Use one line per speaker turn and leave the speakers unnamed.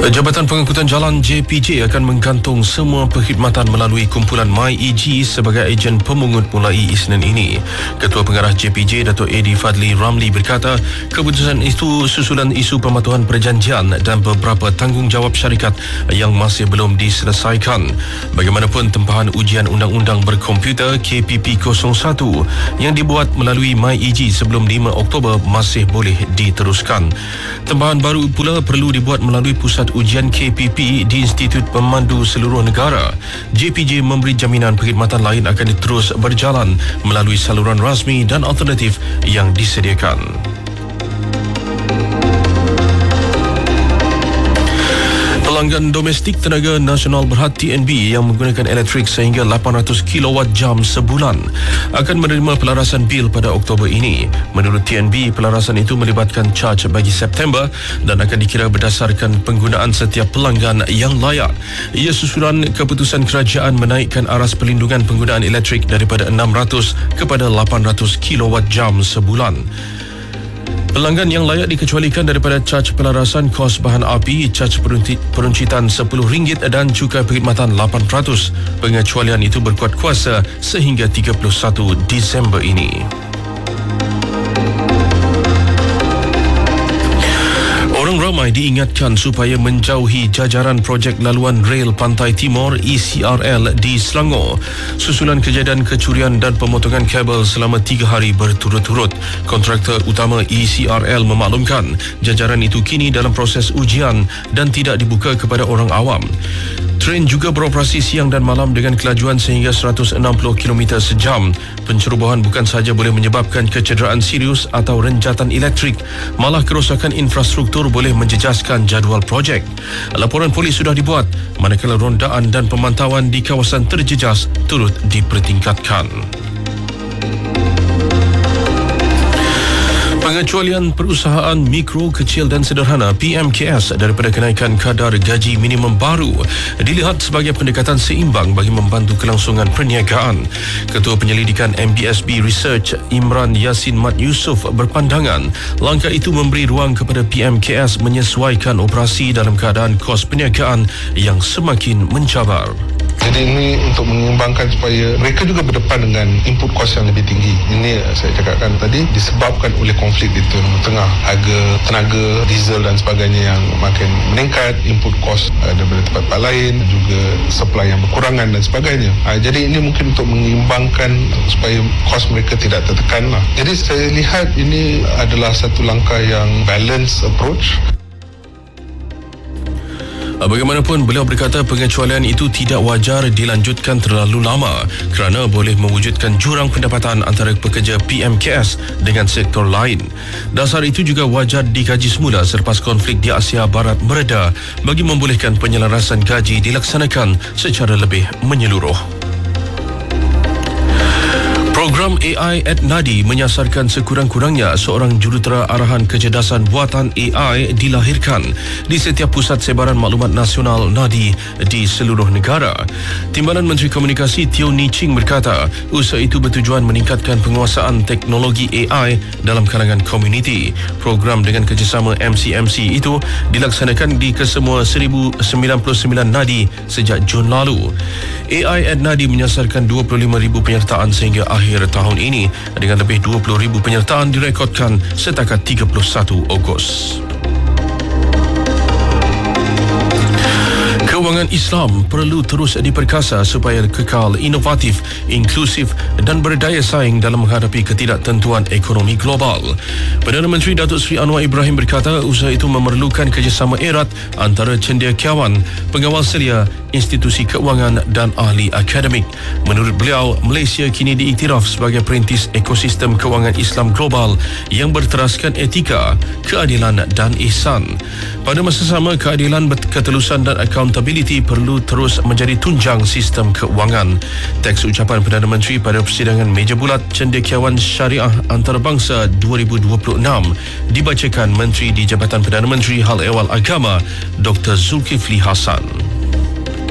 Jabatan Pengangkutan Jalan JPJ akan menggantung semua perkhidmatan melalui kumpulan MyEG sebagai ejen pemungut mulai Isnin ini. Ketua Pengarah JPJ, Dato' Edi Fadli Ramli berkata, keputusan itu susulan isu pematuhan perjanjian dan beberapa tanggungjawab syarikat yang masih belum diselesaikan. Bagaimanapun, tempahan ujian undang-undang berkomputer KPP 01 yang dibuat melalui MyEG sebelum 5 Oktober masih boleh diteruskan. Tempahan baru pula perlu dibuat melalui pusat ujian KPP di Institut Pemandu Seluruh Negara. JPJ memberi jaminan perkhidmatan lain akan terus berjalan melalui saluran rasmi dan alternatif yang disediakan. Pelanggan domestik Tenaga Nasional Berhad TNB yang menggunakan elektrik sehingga 800 kWh sebulan akan menerima pelarasan bil pada Oktober ini. Menurut TNB, pelarasan itu melibatkan caj bagi September dan akan dikira berdasarkan penggunaan setiap pelanggan yang layak. Ia susulan keputusan kerajaan menaikkan aras perlindungan penggunaan elektrik daripada 600 kepada 800 kWh sebulan. Pelanggan yang layak dikecualikan daripada caj pelarasan kos bahan api, caj peruncitan RM10 dan cukai perkhidmatan 8%. Pengecualian itu berkuat kuasa sehingga 31 Disember ini. Orang ramai diingatkan supaya menjauhi jajaran projek laluan rel Pantai Timur ECRL di Selangor susulan kejadian kecurian dan pemotongan kabel selama 3 hari berturut-turut. Kontraktor utama ECRL memaklumkan jajaran itu kini dalam proses ujian dan tidak dibuka kepada orang awam. Tren juga beroperasi siang dan malam dengan kelajuan sehingga 160 km sejam. Pencerobohan bukan sahaja boleh menyebabkan kecederaan serius atau renjatan elektrik, malah kerosakan infrastruktur boleh menjejaskan jadual projek. Laporan polis sudah dibuat, manakala rondaan dan pemantauan di kawasan terjejas turut dipertingkatkan. Pengecualian perusahaan mikro, kecil dan sederhana PMKS daripada kenaikan kadar gaji minimum baru dilihat sebagai pendekatan seimbang bagi membantu kelangsungan perniagaan. Ketua Penyelidikan MBSB Research Imran Yassin Mat Yusof berpandangan langkah itu memberi ruang kepada PMKS menyesuaikan operasi dalam keadaan kos perniagaan yang semakin mencabar.
Jadi ini untuk mengimbangkan supaya mereka juga berdepan dengan input kos yang lebih tinggi. Ini saya cakapkan tadi disebabkan oleh konflik di Timur Tengah, harga tenaga, diesel dan sebagainya yang makin meningkat, input kos daripada tempat lain, juga supply yang berkurangan dan sebagainya. Jadi ini mungkin untuk mengimbangkan supaya kos mereka tidak tertekan lah. Jadi saya lihat ini adalah satu langkah yang balanced approach.
Bagaimanapun, beliau berkata pengecualian itu tidak wajar dilanjutkan terlalu lama kerana boleh mewujudkan jurang pendapatan antara pekerja PMKS dengan sektor lain. Dasar itu juga wajar dikaji semula selepas konflik di Asia Barat mereda bagi membolehkan penyelarasan gaji dilaksanakan secara lebih menyeluruh. Program AI at Nadi menyasarkan sekurang-kurangnya seorang jurutera arahan kecerdasan buatan AI dilahirkan di setiap pusat sebaran maklumat nasional Nadi di seluruh negara. Timbalan Menteri Komunikasi Teo Ni Ching berkata, usaha itu bertujuan meningkatkan penguasaan teknologi AI dalam kalangan komuniti. Program dengan kerjasama MCMC itu dilaksanakan di kesemua 1099 Nadi sejak Jun lalu. AI at Nadi menyasarkan 25,000 penyertaan sehingga akhir tahun ini dengan lebih 20,000 penyertaan direkodkan setakat 31 Ogos. Kewangan Islam perlu terus diperkasa supaya kekal inovatif, inklusif dan berdaya saing dalam menghadapi ketidaktentuan ekonomi global. Perdana Menteri Datuk Seri Anwar Ibrahim berkata usaha itu memerlukan kerjasama erat antara cendekiawan, pengawal selia, institusi keuangan dan ahli akademik. Menurut beliau, Malaysia kini diiktiraf sebagai perintis ekosistem kewangan Islam global yang berteraskan etika, keadilan dan ihsan. Pada masa sama, keadilan, ketelusan dan accountability perlu terus menjadi tunjang sistem keuangan. Teks ucapan Perdana Menteri pada persidangan meja bulat Cendekiawan Syariah Antarabangsa 2026 dibacakan Menteri di Jabatan Perdana Menteri Hal Ehwal Agama Dr. Zulkifli Hasan.